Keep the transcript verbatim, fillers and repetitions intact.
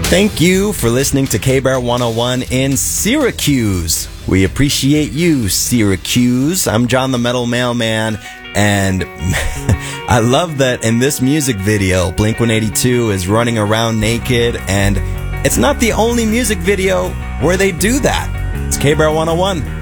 Thank you for listening to K-Bear one oh one in Syracuse. We appreciate you, Syracuse. I'm John the Metal Mailman, and I love that in this music video, Blink one eighty-two is running around naked, and it's not the only music video where they do that. It's K-Bear one oh one.